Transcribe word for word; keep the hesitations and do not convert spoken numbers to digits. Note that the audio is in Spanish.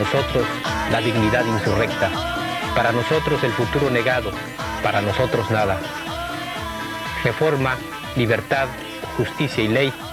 nosotros la dignidad insurrecta, para nosotros el futuro negado, para nosotros nada. Reforma, libertad, justicia y ley